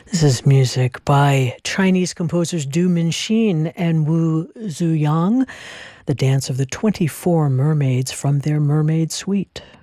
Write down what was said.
This is music by Chinese composers Du Minxin and Wu Zuyang, the dance of the 24 mermaids from their Mermaid Suite.